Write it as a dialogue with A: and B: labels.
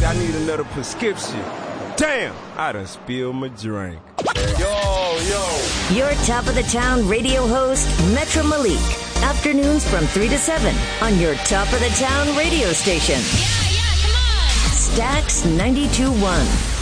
A: I need another prescription. Damn, I done spilled my drink.
B: Yo. Your top of the town radio host, Metro Malik. Afternoons from 3 to 7 on your top of the town radio station.
C: Yeah, come on.
B: Stax 92.1.